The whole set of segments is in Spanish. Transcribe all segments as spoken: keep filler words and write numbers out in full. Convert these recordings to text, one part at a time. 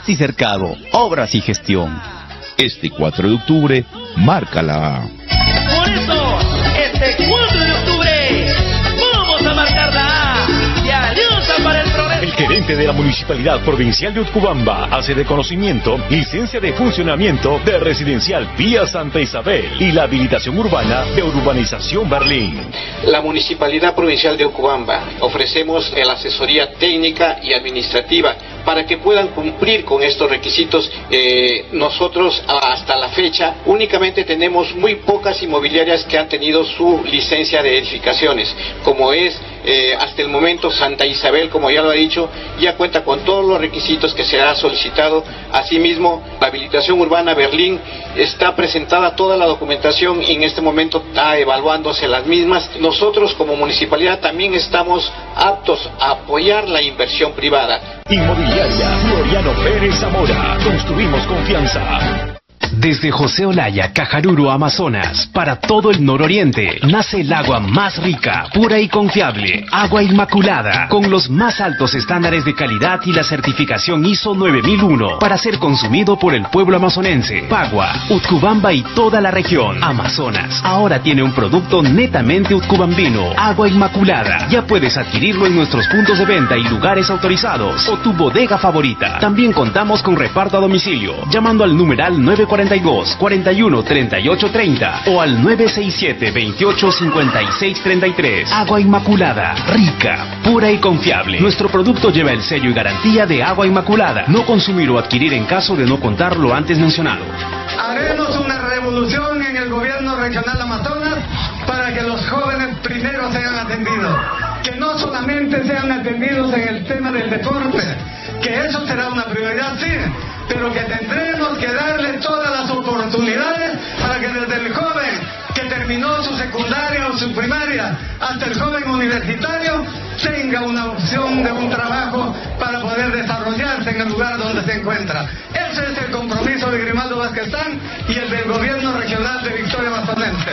Martí Cercado, Obras y Gestión. Este cuatro de octubre, márcala. Por eso, este cuatro de octubre, vamos a marcar la A de Alianza para el Progreso. El gerente de la Municipalidad Provincial de Utcubamba hace de conocimiento licencia de funcionamiento de Residencial Vía Santa Isabel y la habilitación urbana de Urbanización Berlín. La Municipalidad Provincial de Utcubamba ofrecemos la asesoría técnica y administrativa para que puedan cumplir con estos requisitos. Eh, nosotros hasta la fecha únicamente tenemos muy pocas inmobiliarias que han tenido su licencia de edificaciones, como es eh, hasta el momento Santa Isabel, como ya lo ha dicho, ya cuenta con todos los requisitos que se ha solicitado. Asimismo, la habilitación urbana Berlín está presentada toda la documentación y en este momento está evaluándose las mismas. Nosotros como municipalidad también estamos aptos a apoyar la inversión privada. Inmobiliaria Floriano Pérez Zamora. Construimos confianza. Desde José Olaya, Cajaruro, Amazonas, para todo el nororiente, nace el agua más rica, pura y confiable, agua inmaculada, con los más altos estándares de calidad y la certificación I S O nueve mil uno, para ser consumido por el pueblo amazonense. Pagua, Utcubamba y toda la región. Amazonas ahora tiene un producto netamente utcubambino, agua inmaculada. Ya puedes adquirirlo en nuestros puntos de venta y lugares autorizados, o tu bodega favorita. También contamos con reparto a domicilio, llamando al numeral nueve cuatro dos, cuarenta y uno, treinta y ocho, treinta o al nueve seis siete, veintiocho, cincuenta y seis, treinta y tres. Agua inmaculada, rica, pura y confiable. Nuestro producto lleva el sello y garantía de agua inmaculada. No consumir o adquirir en caso de no contar lo antes mencionado. Haremos una revolución en el gobierno regional Amazonas para que los jóvenes primero sean atendidos. Que no solamente sean atendidos en el tema del deporte, que eso será una prioridad, sí, pero que tendremos que darle todas las oportunidades para que desde el joven que terminó su secundaria o su primaria hasta el joven universitario tenga una opción de un trabajo para poder desarrollarse en el lugar donde se encuentra. Ese es el compromiso de Grimaldo Vázquezán y el del gobierno regional de Victoria Amazonense.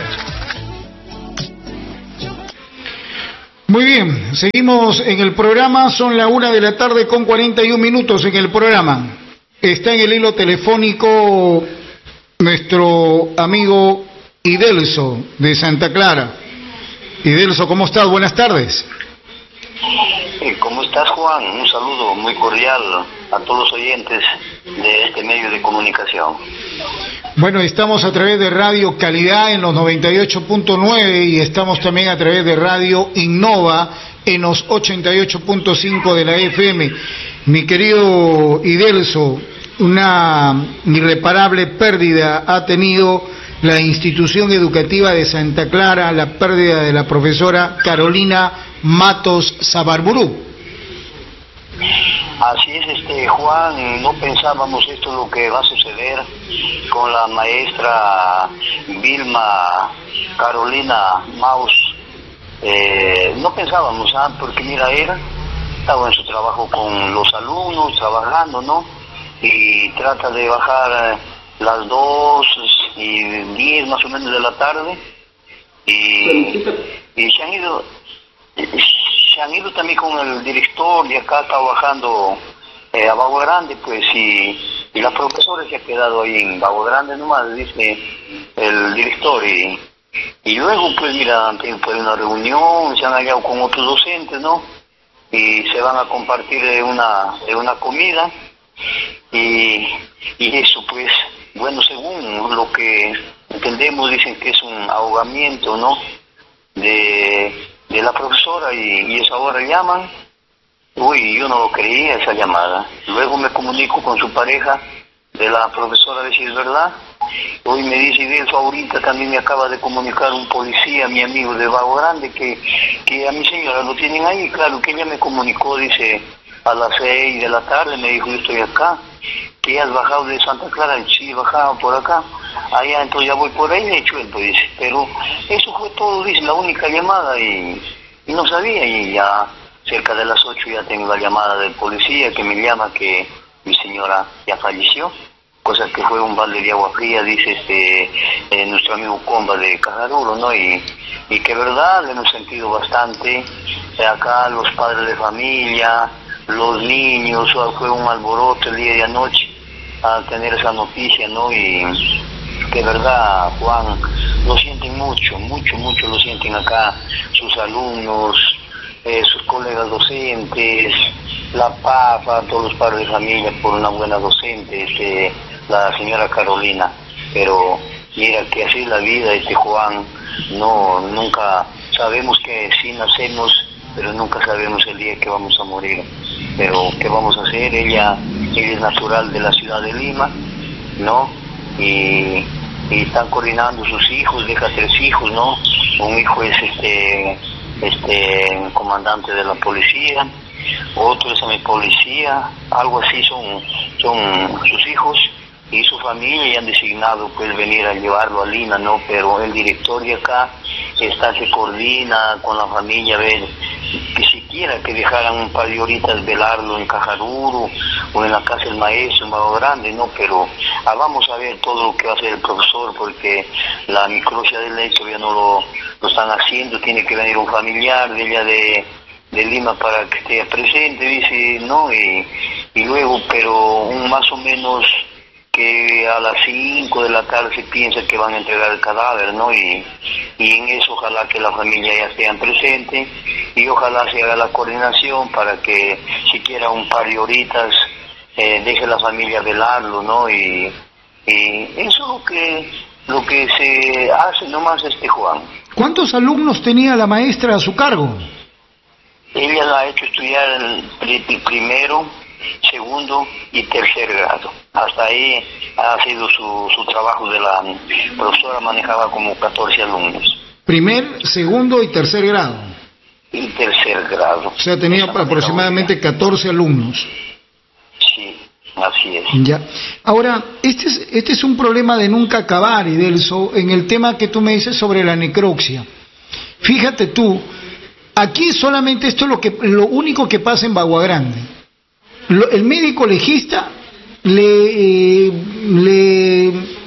Muy bien, seguimos en el programa, son la una de la tarde con cuarenta y un minutos en el programa. Está en el hilo telefónico nuestro amigo Idelso de Santa Clara. Idelso, ¿cómo estás? Buenas tardes. ¿Cómo estás, Juan? Un saludo muy cordial a todos los oyentes de este medio de comunicación. Bueno, estamos a través de Radio Calidad en los noventa y ocho punto nueve y estamos también a través de Radio Innova en los ochenta y ocho punto cinco de la F M. Mi querido Idelso, una irreparable pérdida ha tenido la institución educativa de Santa Clara, la pérdida de la profesora Carolina Matos Sabarburú. Así es, este Juan, no pensábamos esto lo que va a suceder con la maestra Vilma Carolina Maus. Eh, no pensábamos, ¿ah? Porque mira, era estaba en su trabajo con los alumnos, trabajando, ¿no? Y trata de bajar las dos y diez más o menos de la tarde y, y se han ido se han ido también con el director de acá, está bajando eh, a Vago Grande, pues, y, y la profesora se ha quedado ahí en Vago Grande nomás, dice el director, y, y luego pues mira, han tenido pues, una reunión, se han hallado con otros docentes, ¿no? Y se van a compartir eh, una, eh, una comida, y, y eso pues, bueno, según lo que entendemos, dicen que es un ahogamiento, ¿no? De, de la profesora, y, y esa hora llaman. Uy, yo no lo creía esa llamada. Luego me comunico con su pareja de la profesora, de si es verdad. Hoy me dice, de eso ahorita también me acaba de comunicar un policía, mi amigo de Vago Grande, que, que a mi señora lo tienen ahí. Claro, que ella me comunicó, dice, a las seis de la tarde, me dijo, yo estoy acá. Que has bajado de Santa Clara, sí, he bajado por acá. Allá, entonces ya voy por ahí, de hecho, pues, dice. Pero eso fue todo, dice, la única llamada, y, y no sabía, y ya cerca de las ocho ya tengo la llamada del policía que me llama que mi señora ya falleció, cosa que fue un balde de agua fría, dice este eh, nuestro amigo Comba de Cajaruro, ¿no? Y, y que verdad, le hemos sentido bastante, eh, acá los padres de familia, los niños, fue un alboroto el día de anoche a tener esa noticia, ¿no? Y que verdad, Juan, lo sienten mucho, mucho, mucho lo sienten acá, sus alumnos, eh, sus colegas docentes, la P A F A, todos los padres de familia por una buena docente, este, la señora Carolina, pero mira que así es la vida, este Juan, no, nunca sabemos que sí nacemos, pero nunca sabemos el día que vamos a morir, pero ¿qué vamos a hacer? Ella, ella es natural de la ciudad de Lima, ¿no? Y, y están coordinando sus hijos, deja tres hijos, ¿no? Un hijo es este, este comandante de la policía, otro es mi policía, algo así son, son sus hijos y su familia, y han designado pues venir a llevarlo a Lima, ¿no? Pero el director de acá está, se coordina con la familia, a ver, que siquiera que dejaran un par de horitas velarlo en Cajaruro o en la casa del maestro, en Mago Grande, ¿no? Pero ah, vamos a ver todo lo que va a hacer el profesor, porque la necropsia del hecho ya no lo, lo están haciendo, tiene que venir un familiar de ella de, de Lima para que esté presente, dice, ¿no? Y, y luego, pero un más o menos que a las cinco de la tarde se piensa que van a entregar el cadáver, ¿no? Y, y en eso ojalá que la familia ya esté presente y ojalá se haga la coordinación para que siquiera un par de horitas eh, deje la familia velarlo, ¿no? Y, y eso es lo que, lo que se hace nomás, este Juan. ¿Cuántos alumnos tenía la maestra a su cargo? Ella la ha hecho estudiar el, el primero, segundo y tercer grado. Hasta ahí ha sido su, su trabajo de la profesora, manejaba como catorce alumnos. Primer, segundo y tercer grado. Y tercer grado. O sea, tenía aproximadamente catorce alumnos. Sí, así es. Ya. Ahora, este es, este es un problema de nunca acabar, Idelso, en el tema que tú me dices sobre la necropsia. Fíjate tú, aquí solamente esto es lo, que, lo único que pasa en Bagua Grande. Lo, el médico legista le, eh, le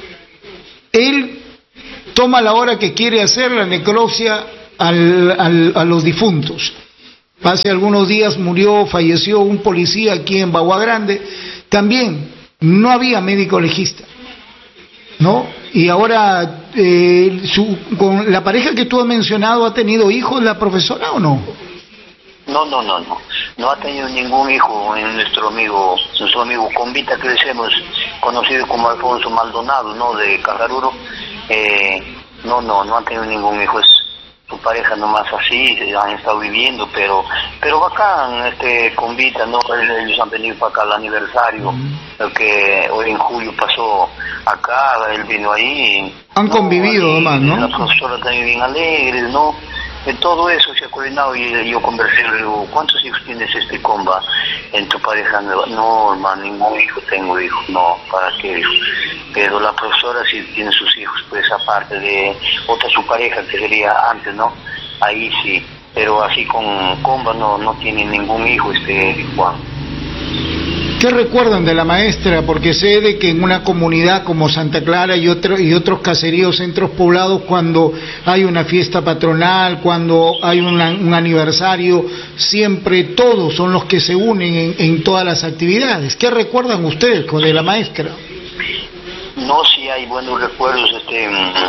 él toma la hora que quiere hacer la necropsia al, al, a los difuntos. Hace algunos días murió, falleció un policía aquí en Bagua Grande, también no había médico legista, ¿no? Y ahora eh, su, con la pareja que tú has mencionado, ¿ha tenido hijos la profesora o no? No, no, no, no. No ha tenido ningún hijo en nuestro amigo, nuestro amigo Convita, que decimos, conocido como Alfonso Maldonado, ¿no? De Cajaruro. Eh, no, no, no ha tenido ningún hijo. Es su pareja nomás así, han estado viviendo, pero pero bacán, este Convita, ¿no? Ellos han venido para acá al aniversario, lo que hoy en julio pasó acá, él vino ahí. Han ¿no? convivido nomás, ¿no? La profesora también bien alegre, ¿no? De todo eso se ha coordinado y yo conversé, le digo, ¿cuántos hijos tienes este comba en tu pareja? No, hermano, ningún hijo tengo, hijo, no, ¿para qué, hijo? Pero la profesora sí tiene sus hijos, pues aparte de otra su pareja que sería antes, ¿no? Ahí sí, pero así con comba no, no tiene ningún hijo este Juan. ¿Qué recuerdan de la maestra? Porque sé de que en una comunidad como Santa Clara y, otro, y otros caseríos, centros poblados, cuando hay una fiesta patronal, cuando hay una, un aniversario, siempre todos son los que se unen en, en todas las actividades. ¿Qué recuerdan ustedes de la maestra? No, sí hay buenos recuerdos, este,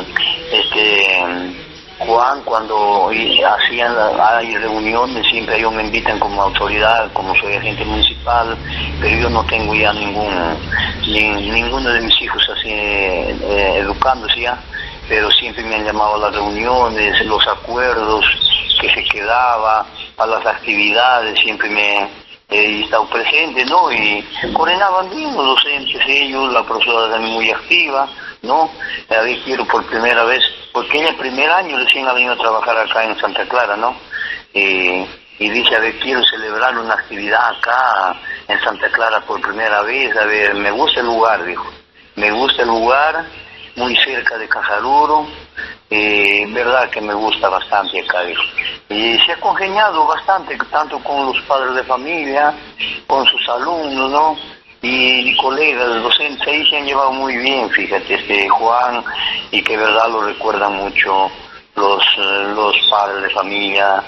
este Juan, cuando hacían hay reuniones, siempre ellos me invitan como autoridad, como soy agente municipal, pero yo no tengo ya ningún, ni, ninguno de mis hijos así eh, educándose ya, pero siempre me han llamado a las reuniones, los acuerdos que se quedaba, a las actividades, siempre me he estado presente, ¿no? Y coordinaban bien los docentes, ellos, la profesora también muy activa, ¿no? A ver, quiero por primera vez, porque ella el primer año recién ha venido a trabajar acá en Santa Clara, ¿no? Eh, y dice, a ver, quiero celebrar una actividad acá en Santa Clara por primera vez, a ver, me gusta el lugar, dijo, me gusta el lugar, muy cerca de Cajaruro, eh, verdad que me gusta bastante acá, dijo. Y se ha congeniado bastante, tanto con los padres de familia, con sus alumnos, ¿no? Y, y colegas docentes, ahí se han llevado muy bien, fíjate, este Juan, y que verdad lo recuerdan mucho los, los padres de familia,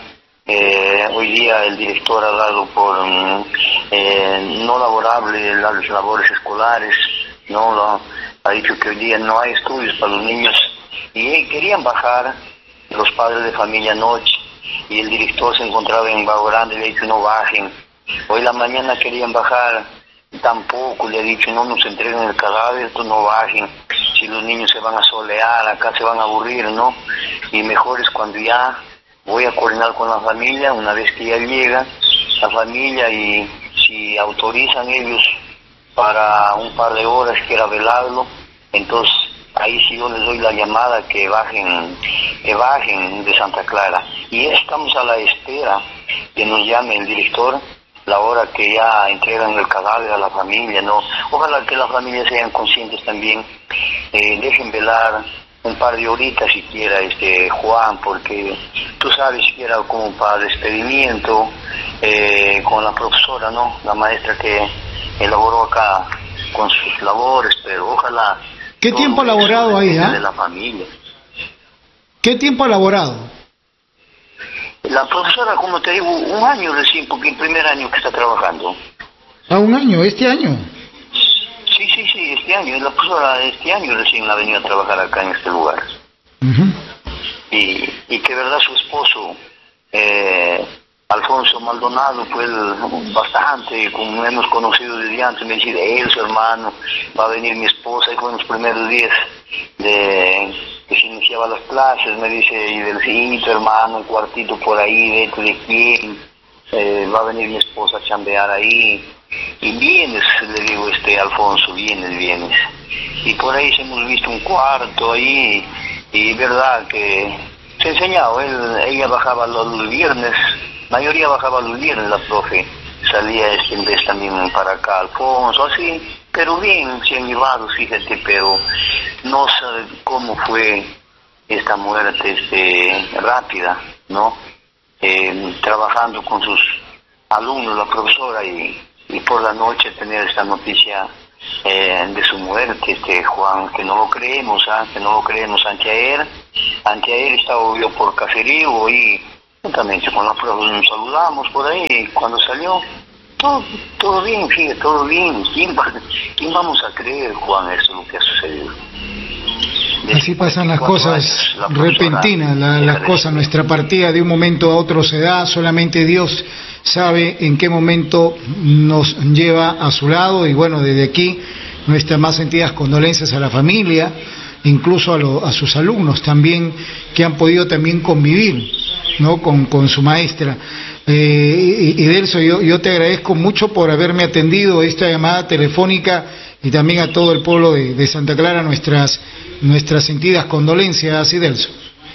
Eh, hoy día el director ha dado por um, eh, no laborable las labores escolares, no lo, ha dicho que hoy día no hay estudios para los niños y eh, querían bajar los padres de familia anoche y el director se encontraba en Vago Grande y le ha dicho no bajen. Hoy la mañana querían bajar, tampoco le ha dicho no nos entreguen el cadáver, esto no bajen, si los niños se van a solear, acá se van a aburrir, ¿no? Y mejor es cuando ya voy a coordinar con la familia, una vez que ya llega la familia y si autorizan ellos para un par de horas quiera velarlo, entonces ahí sí yo les doy la llamada que bajen, que bajen de Santa Clara. Y estamos a la espera que nos llame el director la hora que ya entregan el cadáver a la familia, ¿no? Ojalá que las familias sean conscientes también, eh, dejen velar un par de horitas siquiera, este, Juan, porque tú sabes que era como para despedimiento eh, con la profesora, ¿no? La maestra que elaboró acá con sus labores, pero ojalá... ¿Qué tiempo ha laborado ahí, ah? De la familia. ¿Qué tiempo ha laborado? La profesora, como te digo, un año recién, porque el primer año que está trabajando. ¿Ah, un año? ¿Este año? Sí, sí, sí, este año. La profesora este año recién ha venido a trabajar acá en este lugar. Uh-huh. Y, y que verdad su esposo, eh, Alfonso Maldonado, pues bastante, como hemos conocido desde antes, me decía, él, su hermano, va a venir mi esposa, y fue en los primeros días de que se iniciaban las clases, me dice, y del sí, tu hermano, un cuartito por ahí, dentro de quién, eh, va a venir mi esposa a chambear ahí, y vienes, le digo, este Alfonso, vienes, vienes, y por ahí se hemos visto un cuarto ahí, y verdad que se ha enseñado, él, ella bajaba los viernes, mayoría bajaba los viernes la profe, salía este en vez también para acá Alfonso, así, pero bien, se han llevado, fíjate, pero no sé cómo fue esta muerte este, rápida, ¿no? Eh, trabajando con sus alumnos, la profesora, y, y por la noche tener esta noticia eh, de su muerte, este Juan, que no lo creemos, ¿ah? que no lo creemos, anteayer, anteayer estaba yo por Caserío y juntamente con la profe nos saludamos por ahí, cuando salió, todo, todo bien, fíjate, todo bien, ¿quién, va, quién vamos a creer, Juan, eso es lo que ha sucedido? Así pasan las cosas repentinas, la, las cosas, nuestra partida de un momento a otro se da, solamente Dios sabe en qué momento nos lleva a su lado, y bueno, desde aquí nuestras más sentidas condolencias a la familia, incluso a, lo, a sus alumnos también, que han podido también convivir, ¿no? con, con su maestra. Eh, y, y Delso, yo, yo te agradezco mucho por haberme atendido esta llamada telefónica, y también a todo el pueblo de, de Santa Clara nuestras nuestras sentidas condolencias, y Delso.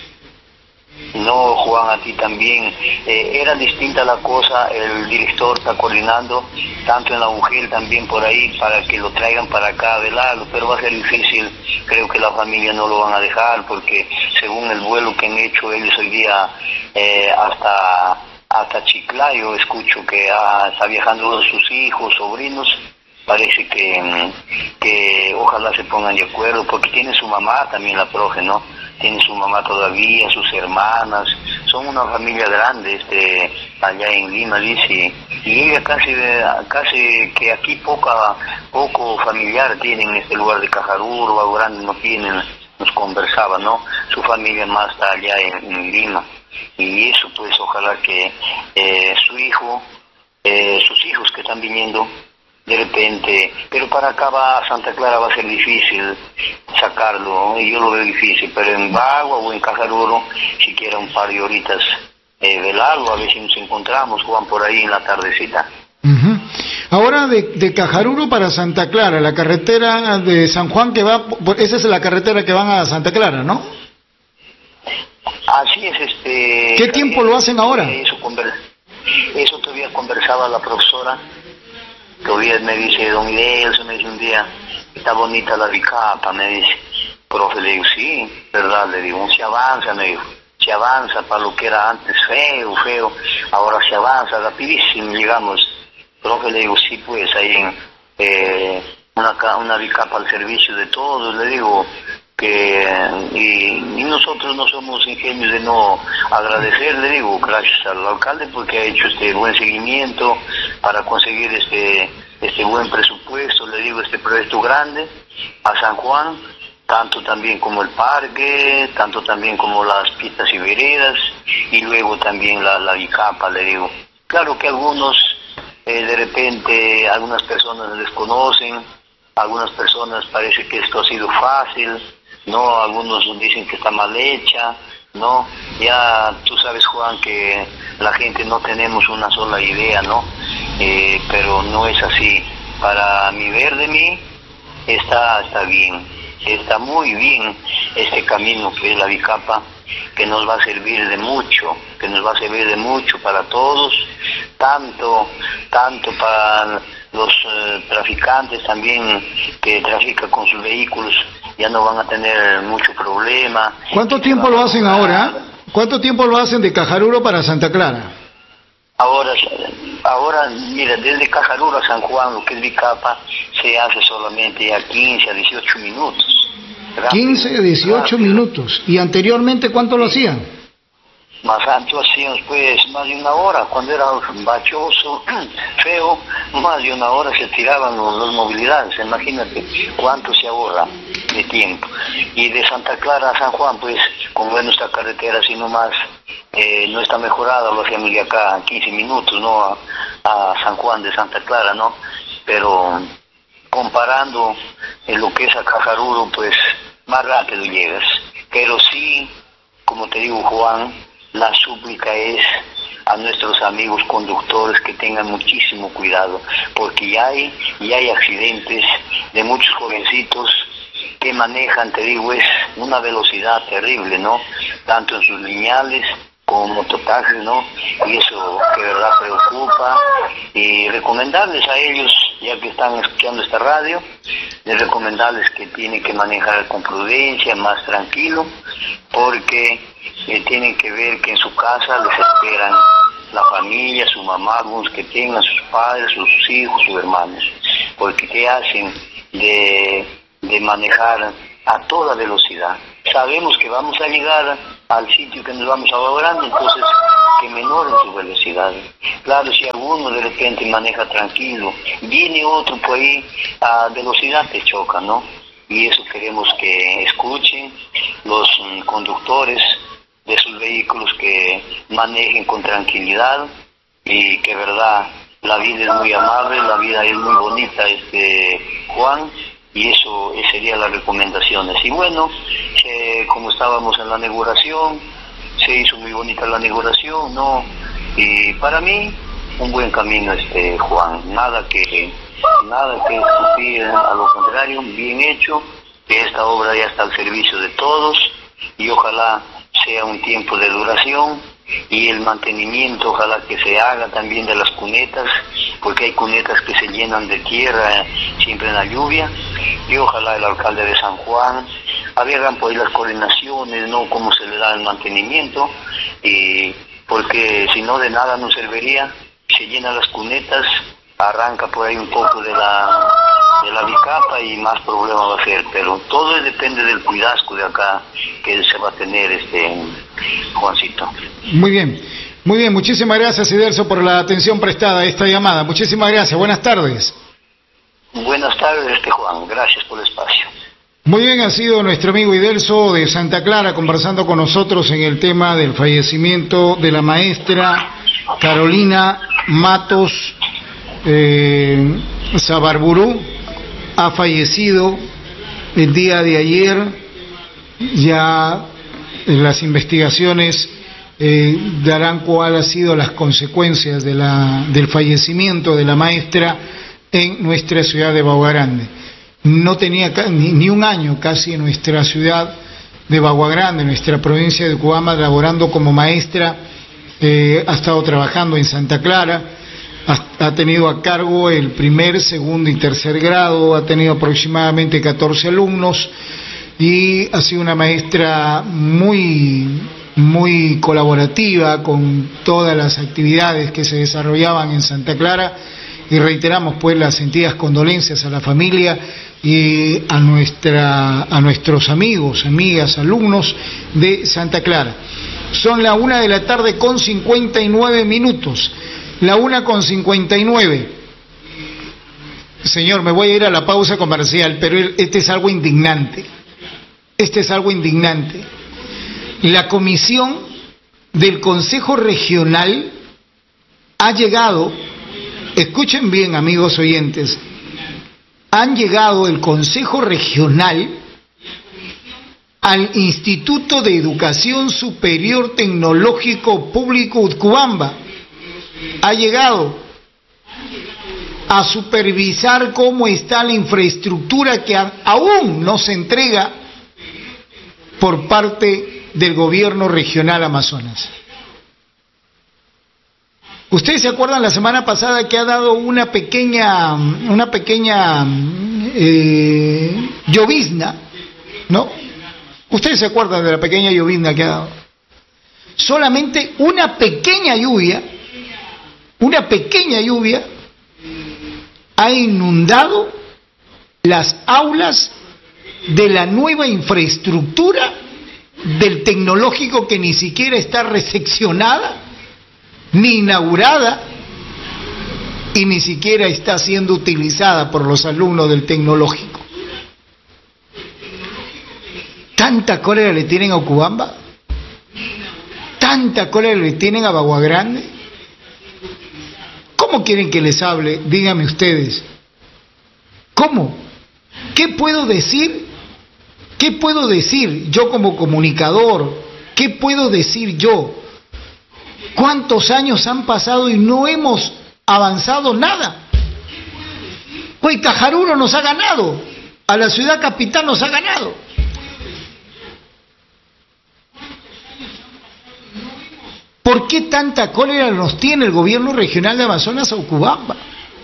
No, Juan, a ti también. Eh, era distinta la cosa, el director está coordinando, tanto en la UGEL también por ahí, para que lo traigan para acá a velarlo, pero va a ser difícil, creo que la familia no lo van a dejar, porque según el vuelo que han hecho ellos hoy día eh, hasta, hasta Chiclayo, escucho que ah, está viajando sus hijos, sobrinos, parece que, que ojalá se pongan de acuerdo, porque tiene su mamá también la profe, ¿no? Tiene su mamá todavía, sus hermanas, son una familia grande, este, allá en Lima, dice, y ella casi, casi que aquí poca, poco familiar tiene en este lugar de Cajaruro, Vago Grande no tienen, nos conversaba, ¿no? Su familia más está allá en, en Lima, y eso pues ojalá que eh, su hijo, eh, sus hijos que están viniendo, de repente, pero para acá va a Santa Clara va a ser difícil sacarlo, y yo lo veo difícil, pero en Bagua o en Cajaruro, siquiera un par de horitas eh, velarlo, a ver si nos encontramos, Juan, por ahí en la tardecita. Uh-huh. Ahora de, de Cajaruro para Santa Clara, la carretera de San Juan que va, esa es la carretera que van a Santa Clara, ¿no? Así es, este... ¿Qué tiempo lo hacen ahora? Eso, conver, eso todavía conversaba la profesora. Todavía me dice, don Idelso, me dice un día, está bonita la bicapa, me dice. Profe, le digo, sí, verdad, le digo, se avanza, me dijo, se avanza para lo que era antes feo, feo, ahora se avanza rapidísimo, digamos. Profe, le digo, sí, pues, hay en, eh, una, una bicapa al servicio de todos, le digo, que y, y nosotros no somos ingenios de no agradecer, le digo, gracias al alcalde porque ha hecho este buen seguimiento para conseguir este este buen presupuesto, le digo, este proyecto grande a San Juan, tanto también como el parque, tanto también como las pistas y veredas, y luego también la, la bicapa, le digo. Claro que algunos, eh, de repente, algunas personas desconocen, algunas personas parece que esto ha sido fácil, ¿no? Algunos dicen que está mal hecha, ¿no? Ya tú sabes, Juan, que la gente no tenemos una sola idea, ¿no? Eh, pero no es así. Para mi ver de mí, está, está bien, está muy bien este camino que es la bicapa, que nos va a servir de mucho, que nos va a servir de mucho para todos, tanto, tanto para los eh, traficantes también que trafican con sus vehículos, ya no van a tener mucho problema. ¿Cuánto tiempo lo hacen ahora? ¿Cuánto tiempo lo hacen de Cajaruro para Santa Clara? Ahora, ahora, mira, desde Cajaruro a San Juan, lo que es bicapa, se hace solamente a quince a dieciocho minutos. ¿verdad? quince a dieciocho minutos. ¿Y anteriormente cuánto lo hacían? Más antes hacíamos pues más de una hora, cuando era bachoso, feo, más de una hora se tiraban los, los movilidades, imagínate cuánto se ahorra de tiempo. Y de Santa Clara a San Juan, pues, como es nuestra carretera así nomás, eh, no está mejorada, lo hacíamos de acá quince minutos, ¿no? A, a San Juan de Santa Clara, ¿no? Pero comparando eh, lo que es a Cajaruro, pues, más rápido llegas. Pero sí, como te digo, Juan, la súplica es a nuestros amigos conductores que tengan muchísimo cuidado, porque ya hay, ya hay accidentes de muchos jovencitos que manejan, te digo, es una velocidad terrible, ¿no? Tanto en sus lineales como mototaxis, ¿no? Y eso que de verdad preocupa. Y recomendarles a ellos, ya que están escuchando esta radio, de recomendarles que tienen que manejar con prudencia, más tranquilo, porque eh, tienen que ver que en su casa les esperan la familia, su mamá, algunos que tengan, sus padres, sus hijos, sus hermanos, porque ¿qué hacen de, de manejar a toda velocidad? Sabemos que vamos a llegar al sitio que nos vamos ahorrando, entonces que menoren su velocidad. Claro, si alguno de repente maneja tranquilo, viene otro por ahí a velocidad, te choca, ¿no? Y eso queremos que escuchen los um, conductores de sus vehículos, que manejen con tranquilidad y que, verdad, la vida es muy amable, la vida es muy bonita, este Juan, y eso serían las recomendaciones. Y bueno, eh, como estábamos en la inauguración, se hizo muy bonita la inauguración, ¿no? Y para mí, un buen camino, este Juan, nada que nada que discutir, a lo contrario, bien hecho, que esta obra ya está al servicio de todos, y ojalá sea un tiempo de duración, y el mantenimiento ojalá que se haga también de las cunetas, porque hay cunetas que se llenan de tierra siempre en la lluvia, y ojalá el alcalde de San Juan hagan por ahí las coordinaciones, ¿no? Cómo se le da el mantenimiento, y porque si no, de nada nos serviría. Se llenan las cunetas, arranca por ahí un poco de la de la bicapa y más problema va a ser, pero todo depende del cuidado de acá que se va a tener, este Juancito. Muy bien, muy bien, muchísimas gracias, Idelso, por la atención prestada a esta llamada. Muchísimas gracias, buenas tardes. Buenas tardes, este Juan, gracias por el espacio. Muy bien, ha sido nuestro amigo Idelso de Santa Clara conversando con nosotros en el tema del fallecimiento de la maestra Carolina Matos eh, Sabarburú. Ha fallecido el día de ayer. Ya las investigaciones eh, darán cuáles han sido las consecuencias de la, del fallecimiento de la maestra en nuestra ciudad de Bagua Grande. No tenía ni, ni un año casi en nuestra ciudad de Bagua Grande, en nuestra provincia de Cubamba, laborando como maestra. Eh, ha estado trabajando en Santa Clara, ha, ha tenido a cargo el primer, segundo y tercer grado, ha tenido aproximadamente catorce alumnos y ha sido una maestra muy, muy colaborativa con todas las actividades que se desarrollaban en Santa Clara. y reiteramos pues las sentidas condolencias a la familia y a nuestra a nuestros amigos, amigas, alumnos de Santa Clara. Son la una de la tarde con cincuenta y nueve minutos. La una con cincuenta y nueve. Señor, me voy a ir a la pausa comercial, pero este es algo indignante. Este es algo indignante. La comisión del Consejo Regional ha llegado, escuchen bien amigos oyentes, han llegado el Consejo Regional al Instituto de Educación Superior Tecnológico Público Utcubamba. Ha llegado a supervisar cómo está la infraestructura que aún no se entrega por parte del gobierno regional Amazonas. Ustedes se acuerdan la semana pasada que ha dado una pequeña, una pequeña eh, llovizna, ¿no? Ustedes se acuerdan de la pequeña llovizna que ha dado. Solamente una pequeña lluvia, una pequeña lluvia ha inundado las aulas de la nueva infraestructura del tecnológico que ni siquiera está recepcionada, ni inaugurada, y ni siquiera está siendo utilizada por los alumnos del tecnológico. ¿Tanta cólera le tienen a Utcubamba? ¿Tanta cólera le tienen a Bagua Grande? ¿Cómo quieren que les hable? Díganme ustedes. ¿Cómo? ¿Qué puedo decir? ¿Qué puedo decir yo como comunicador? ¿Qué puedo decir yo? ¿Cuántos años han pasado y no hemos avanzado nada? Pues Cajaruro nos ha ganado, a la ciudad capital nos ha ganado. ¿Por qué tanta cólera nos tiene el gobierno regional de Amazonas a Utcubamba?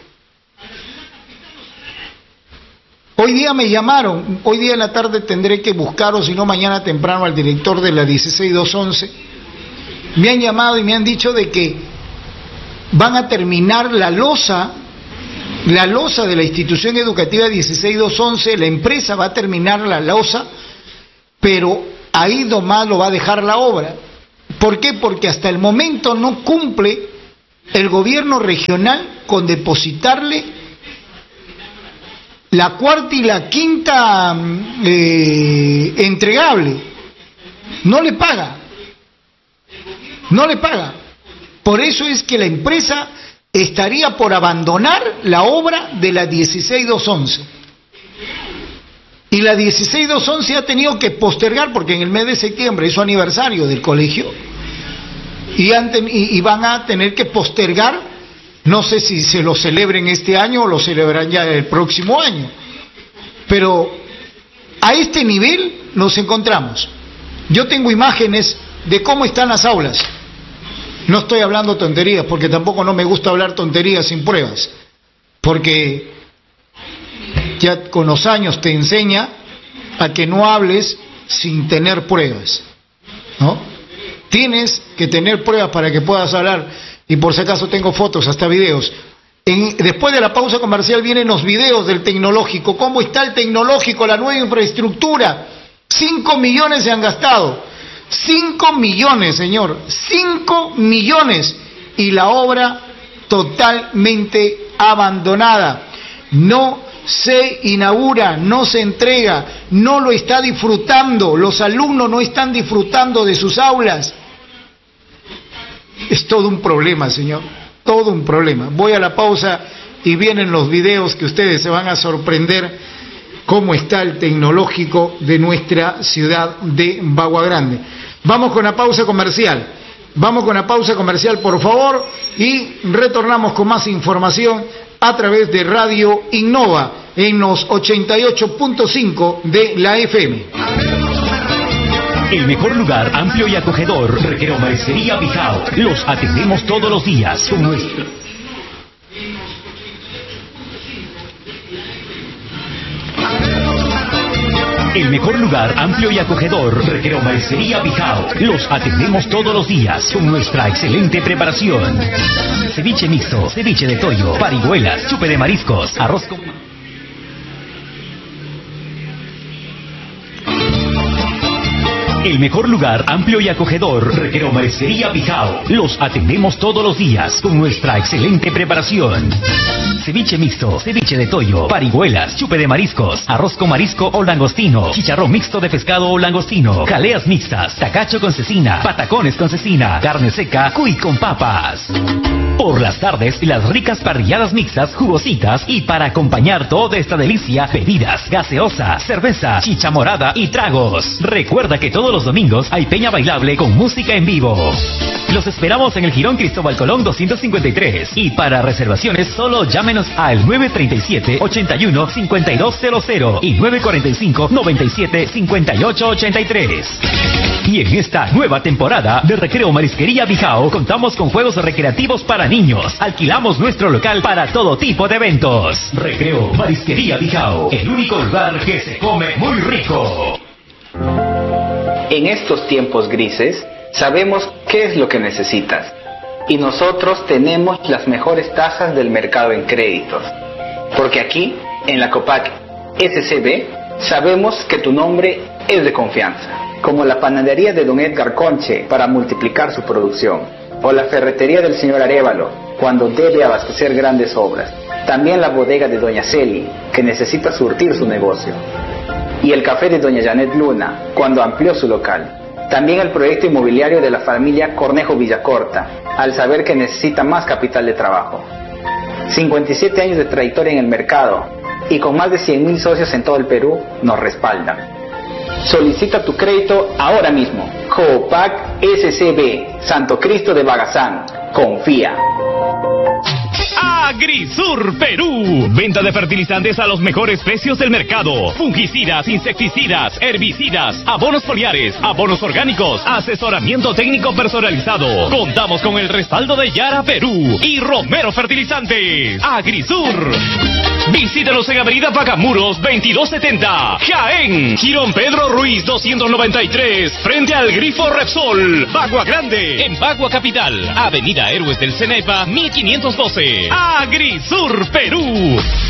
Hoy día me llamaron, hoy día en la tarde tendré que buscar, o si no mañana temprano, al director de la dieciséis doscientos once. Me han llamado y me han dicho de que van a terminar la losa, la losa de la institución educativa dieciséis doscientos once, la empresa va a terminar la losa, pero ahí nomás lo va a dejar la obra. ¿Por qué? Porque hasta el momento no cumple el gobierno regional con depositarle la cuarta y la quinta eh, entregable. No le paga. No le paga. Por eso es que la empresa estaría por abandonar la obra de la dieciséis doscientos once. Y la dieciséis doscientos once ha tenido que postergar, porque en el mes de septiembre es su aniversario del colegio, y, han ten, y, y van a tener que postergar, no sé si se lo celebren este año o lo celebrarán ya el próximo año. Pero a este nivel nos encontramos. Yo tengo imágenes de cómo están las aulas. No estoy hablando tonterías, porque tampoco no me gusta hablar tonterías sin pruebas, porque ya con los años te enseña a que no hables sin tener pruebas, ¿no? Tienes que tener pruebas para que puedas hablar, y por si acaso tengo fotos, hasta videos. En, después de la pausa comercial vienen los videos del tecnológico, cómo está el tecnológico, la nueva infraestructura. Cinco millones se han gastado, cinco millones, señor, cinco millones, y la obra totalmente abandonada. No se inaugura, no se entrega, no lo está disfrutando, los alumnos no están disfrutando de sus aulas. Es todo un problema, señor, todo un problema. Voy a la pausa y vienen los videos que ustedes se van a sorprender cómo está el tecnológico de nuestra ciudad de Bagua Grande. Vamos con la pausa comercial, vamos con la pausa comercial por favor, y retornamos con más información a través de Radio Innova en los ochenta y ocho punto cinco de la F M. El mejor lugar, amplio y acogedor, Reguero Maestría Bijao. Los atendemos todos los días con nuestro... El mejor lugar, amplio y acogedor, Recreo Marisquería Bijao. Los atendemos todos los días con nuestra excelente preparación. Ceviche mixto, ceviche de toyo, parihuelas, chupe de mariscos, arroz con... El mejor lugar, amplio y acogedor, Recreo Marisquería Bijao. Los atendemos todos los días con nuestra excelente preparación. Ceviche mixto, ceviche de toyo, parihuelas, chupe de mariscos, arroz con marisco o langostino, chicharrón mixto de pescado o langostino, jaleas mixtas, tacacho con cecina, patacones con cecina, carne seca, cuy con papas. Por las tardes, las ricas parrilladas mixtas, jugositas y para acompañar toda esta delicia, bebidas, gaseosa, cerveza, chicha morada y tragos. Recuerda que todos los domingos hay peña bailable con música en vivo. Los esperamos en el Jirón Cristóbal Colón doscientos cincuenta y tres y para reservaciones solo llámenos al nueve tres siete, ocho uno, cinco dos cero cero y nueve cuatro cinco, nueve siete, cinco ocho ocho tres. Y en esta nueva temporada de Recreo Marisquería Bijao contamos con juegos recreativos para niños. Alquilamos nuestro local para todo tipo de eventos. Recreo Marisquería Bijao, el único lugar que se come muy rico. En estos tiempos grises, sabemos qué es lo que necesitas. Y nosotros tenemos las mejores tasas del mercado en créditos. Porque aquí, en la Copac S C B, sabemos que tu nombre es de confianza. Como la panadería de don Edgar Conche para multiplicar su producción. O la ferretería del señor Arévalo, cuando debe abastecer grandes obras. También la bodega de doña Celi, que necesita surtir su negocio. Y el café de doña Janet Luna, cuando amplió su local. También el proyecto inmobiliario de la familia Cornejo Villacorta, al saber que necesita más capital de trabajo. cincuenta y siete años de trayectoria en el mercado y con más de cien mil socios en todo el Perú nos respaldan. Solicita tu crédito ahora mismo. Copac S C B, Santo Cristo de Bagazán. Confía. Agrisur Perú. Venta de fertilizantes a los mejores precios del mercado. Fungicidas, insecticidas, herbicidas, abonos foliares, abonos orgánicos, asesoramiento técnico personalizado. Contamos con el respaldo de Yara Perú y Romero Fertilizantes. Agrisur. Visítanos en Avenida Pacamuros veintidós setenta, Jaén. Jirón Pedro Ruiz doscientos noventa y tres, frente al Grifo Repsol, Bagua Grande. En Bagua Capital, Avenida Héroes del Cenepa mil quinientos doce. Agrisur Perú.